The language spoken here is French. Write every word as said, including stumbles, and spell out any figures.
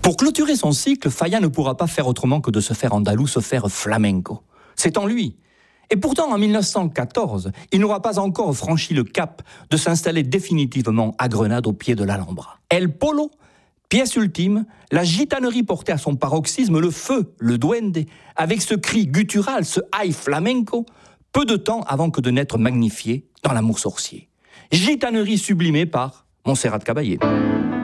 Pour clôturer son cycle, Falla ne pourra pas faire autrement que de se faire andalou, se faire flamenco. C'est en lui. Et pourtant, en mille neuf cent quatorze, il n'aura pas encore franchi le cap de s'installer définitivement à Grenade au pied de l'Alhambra. El Polo, pièce ultime, la gitanerie portée à son paroxysme, le feu, le duende, avec ce cri guttural, ce high flamenco, peu de temps avant que de n'être magnifié dans l'amour sorcier. Gitanerie sublimée par Montserrat Caballé.